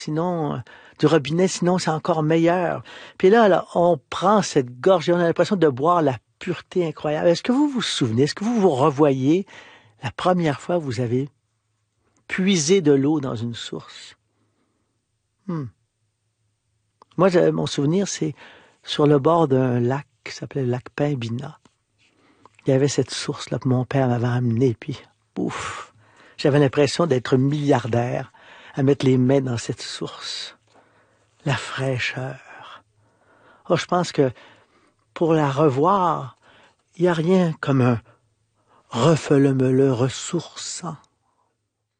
sinon, du robinet, sinon c'est encore meilleur. Puis là, on prend cette gorgée, on a l'impression de boire la pureté incroyable. Est-ce que vous vous souvenez, est-ce que vous vous revoyez la première fois que vous avez puisé de l'eau dans une source? Moi, mon souvenir, c'est sur le bord d'un lac qui s'appelait le lac Pembina. Il y avait cette source-là que mon père m'avait amenée, puis ouf, j'avais l'impression d'être milliardaire à mettre les mains dans cette source. La fraîcheur. Oh, je pense que pour la revoir, il n'y a rien comme un refelemeleux ressourçant.